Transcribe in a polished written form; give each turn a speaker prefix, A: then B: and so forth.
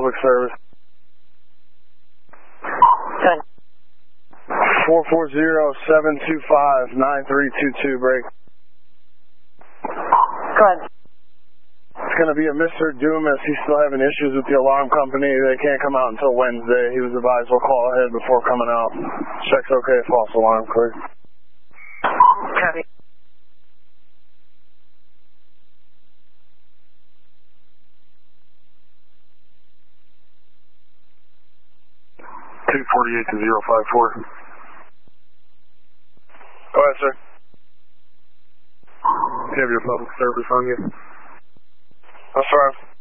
A: public service.
B: Good.
A: 440-725-9322, break.
B: Good.
A: It's going to be a Mr. Dumas. He's still having issues with the alarm company. They can't come out until Wednesday. He was advised we'll call ahead before coming out. Check's okay, false alarm, clear.
B: Copy.
A: $248-054. Go ahead, sir. You have your public service on you. That's right.